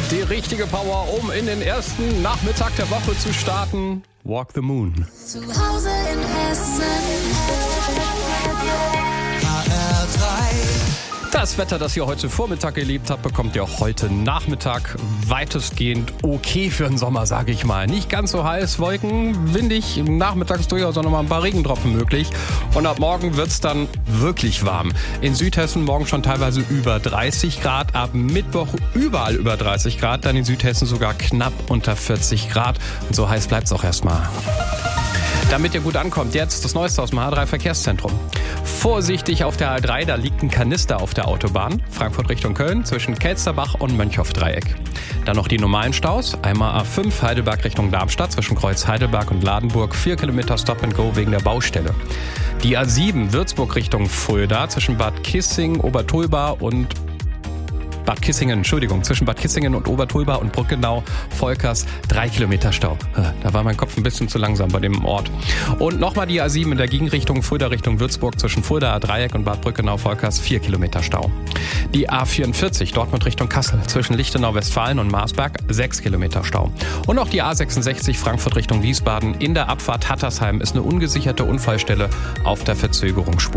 Die richtige Power, um in den ersten Nachmittag der Woche zu starten. Walk the Moon. Zu Hause in Hessen. Das Wetter, das ihr heute Vormittag erlebt habt, bekommt ihr heute Nachmittag weitestgehend okay für den Sommer, sage ich mal. Nicht ganz so heiß, Wolken, windig, nachmittags durchaus auch noch mal ein paar Regentropfen möglich. Und ab morgen wird's dann wirklich warm. In Südhessen morgen schon teilweise über 30 Grad, ab Mittwoch überall über 30 Grad, dann in Südhessen sogar knapp unter 40 Grad. Und so heiß bleibt's auch erstmal. Damit ihr gut ankommt, jetzt das Neueste aus dem H3 Verkehrszentrum. Vorsichtig auf der A3, da liegt ein Kanister auf der Autobahn. Frankfurt Richtung Köln zwischen Kelsterbach und Mönchhoff-Dreieck. Dann noch die normalen Staus. Einmal A5 Heidelberg Richtung Darmstadt zwischen Kreuz Heidelberg und Ladenburg. 4 Kilometer Stop and Go wegen der Baustelle. Die A7 Würzburg Richtung Fulda zwischen Bad Kissingen, Obertulba und zwischen Bad Kissingen und Obertulba und Brückenau, Volkers, 3 Kilometer Stau. Da war mein Kopf ein bisschen zu langsam bei dem Ort. Und nochmal die A7 in der Gegenrichtung, Fulda Richtung Würzburg, zwischen Fulda Dreieck und Bad Brückenau, Volkers, 4 Kilometer Stau. Die A44 Dortmund Richtung Kassel, zwischen Lichtenau, Westfalen und Marsberg, 6 Kilometer Stau. Und noch die A66 Frankfurt Richtung Wiesbaden, in der Abfahrt Hattersheim ist eine ungesicherte Unfallstelle auf der Verzögerungsspur.